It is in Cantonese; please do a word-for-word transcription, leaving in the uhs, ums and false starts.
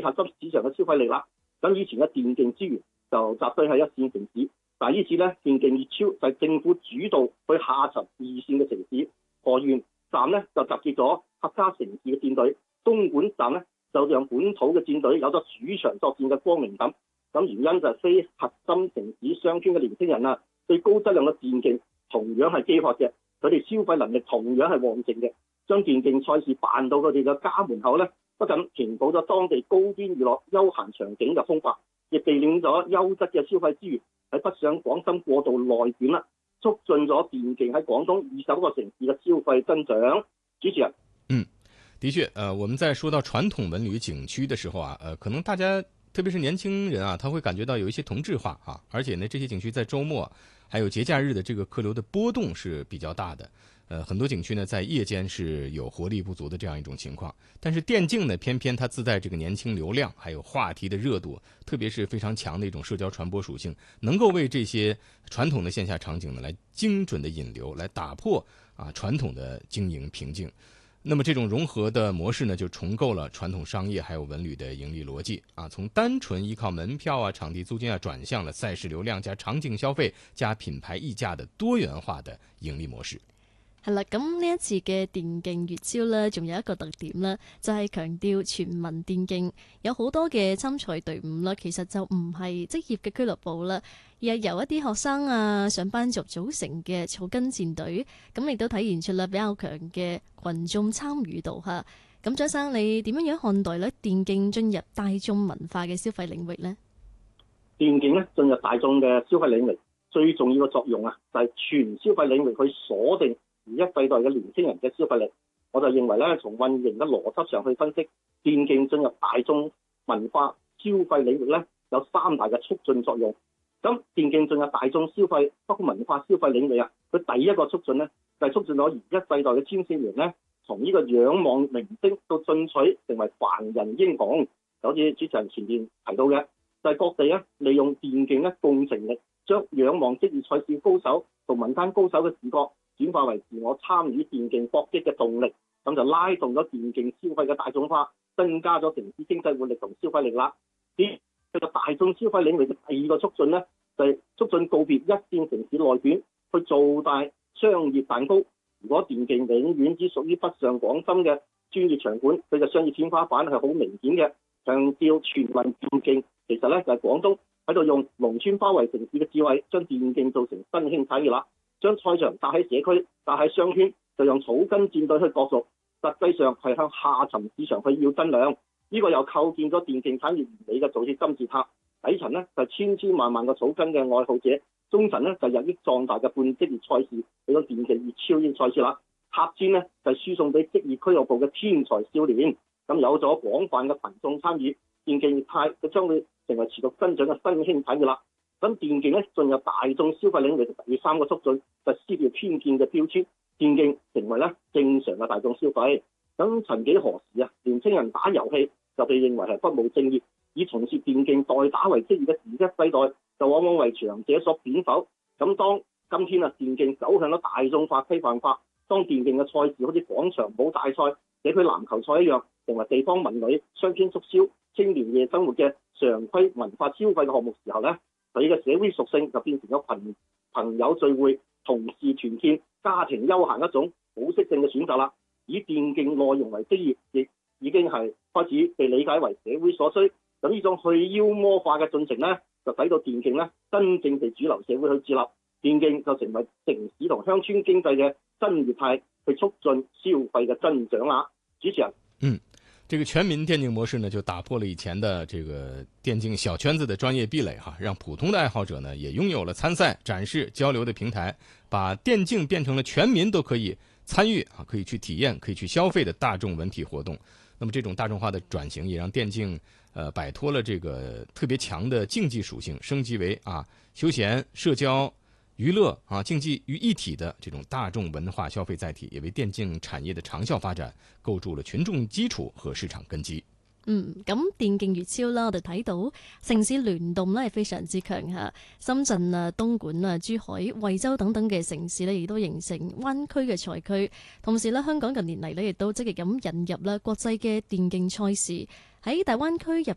核心市場嘅消費力啦。咁以前嘅電競資源就集堆喺一線城市，但係呢次咧電競熱潮就係政府主導去下沉二線嘅城市。河源站咧就集結咗客家城市嘅戰隊，東莞站咧就讓本土嘅戰隊有咗主場作戰嘅光明感。咁原因就係非核心城市商圈嘅年輕人啊，對高質量嘅電競同樣係飢渴嘅，佢哋消費能力同樣係旺盛嘅。將電競賽事辦到佢哋嘅家門口咧，不僅填補咗當地高端娛樂休閒場景嘅空白，亦避免咗優質嘅消費資源喺北上廣深過度內卷啦，促進咗電競喺廣東二十個城市嘅消費增長。主持人， 嗯，的確，呃，我們在說到傳統文旅景區的時候啊，呃，可能大家特別是年輕人啊，他會感覺到有一些同質化啊，而且呢，這些景區在週末還有節假日的這個客流的波動是比較大的。呃，很多景區呢在夜間是有活力不足的這樣一種情況，但是電競呢偏偏它自帶這個年輕流量，還有話題的熱度，特別是非常強的一種社交傳播屬性，能夠為這些傳統的線下場景呢來精準的引流，來打破啊傳統的經營瓶頸。那麼這種融合的模式呢，就重構了傳統商業還有文旅的盈利邏輯啊，從單純依靠門票啊、場地租金啊，轉向了賽事流量加場景消費加品牌溢價的多元化的盈利模式。 係啦，咁呢一次嘅電競月超呢，仲有一個特點呢，就係強調全民電競，有好多嘅參賽隊伍啦，其實就唔係職業嘅俱樂部啦，而係由一啲學生啊、上班族組成嘅草根戰隊，咁亦都體現出啦比較強嘅群眾參與度嚇。咁張生，你點樣樣看待呢電競進入大眾文化嘅消費領域呢？ 電競咧進入大眾嘅消費領域，最重要嘅作用啊，就係全消費領域去鎖定而一世代嘅年輕人嘅消費力。我就認為咧，從運營嘅邏輯上去分析，電競進入大眾文化消費領域咧，有三大嘅促進作用。咁電競進入大眾消費，包括文化消費領域啊，佢第一個促進咧，就係、是、促進咗而一世代嘅青少年咧，從呢個仰望明星到進取成為凡人英雄。就好似主持人前面提到嘅，就係、是、各地咧利用電競咧共情力，將仰望職業賽事高手同民間高手嘅視覺轉化為自我參與電競搏擊嘅動力，咁就拉動咗電競消費嘅大眾化，增加咗城市經濟活力同消費力啦。呢個大眾消費領域嘅第二個促進呢，就係、是、促進告別一線城市內卷，去做大商業蛋糕。如果電競永遠只屬於北上廣深嘅專業場館，佢嘅商業天花板係好明顯嘅。強調全民電競，其實呢就係、是、廣東喺度用農村包圍城市嘅智慧，將電競做成新興產業啦。將賽場搭喺社區、搭喺商圈，就用草根戰隊去角逐，實際上係向下沉市場去要增量。呢、這個又構建咗電競產業完美嘅組織金字塔。底層呢就係、是、千千萬萬個草根嘅愛好者，中層呢就係、日益壯大嘅半職業賽事，比如電競熱超呢賽事啦。塔尖呢就係、是、輸送俾職業俱樂部嘅天才少年。咁有咗廣泛嘅群眾參與，電競業態就將會成為持續增長嘅新興產業啦。咁電競咧進入大眾消費領域嘅第三個促進，就撕掉偏見嘅標籤，電競成為咧正常嘅大眾消費。咁曾幾何時啊，年青人打遊戲就被認為係不務正業，以從事電競代打為職業嘅時一世代，就往往為強者所貶否。咁當今天啊，電競走向咗大眾化、規範化，當電競嘅賽事好似廣場舞大賽、社區籃球賽一樣，成為地方文旅、商圈促銷、青年夜生活嘅常規文化消費嘅項目時候咧，佢嘅社會屬性就變成咗朋朋友聚會、同事團建、家庭休閒一種保適性嘅選擇啦。以電競內容為職業，亦已經係開始被理解為社會所需。咁呢種去妖魔化嘅進程呢，就使到電競呢真正被主流社會去接納，電競就成為城市同鄉村經濟嘅新業態，去促進消費嘅增長啦。主持人， 嗯。這個全民電競模式呢，就打破了以前的這個電競小圈子的專業壁壘哈，讓普通的愛好者呢也擁有了參賽、展示、交流的平台，把電競變成了全民都可以參與啊，可以去體驗、可以去消費的大眾文體活動。那麼這種大眾化的轉型，也讓電競呃擺脫了這個特別強的競技屬性，升級為啊休閒、社交、娛樂啊，競技於一體的這種大眾文化消費載體，也為電競產業的長效發展構築了群眾基礎和市場根基。 嗯，咁電競月超啦，我哋睇到城市聯動咧係非常之強嚇，深圳啊、東莞啊、珠海、惠州等等嘅城市咧，亦都形成灣區嘅賽區。同時咧，香港近年嚟咧亦都積極咁引入啦國際嘅電競賽事。喺大灣區入